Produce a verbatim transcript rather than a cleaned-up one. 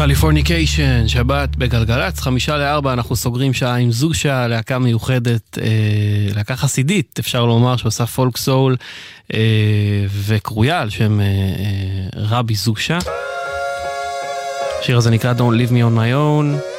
קליפורניקיישן, שבת בגלגלץ, חמישה לארבע, אנחנו סוגרים שעה עם זושה, להקה מיוחדת, אה, להקה חסידית, אפשר לומר, שעושה פולק סול, אה, וקרויה על שם אה, אה, רבי זושה. השיר הזה נקרא Don't Leave Me On My Own.